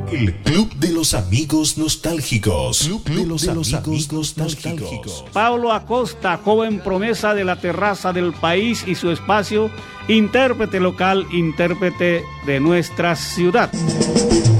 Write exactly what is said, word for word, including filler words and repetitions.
El Club de los Amigos Nostálgicos. Club, Club de los, de los amigos, amigos nostálgicos. Paulo Acosta, joven promesa de la terraza del país y su espacio, intérprete local, intérprete de nuestra ciudad.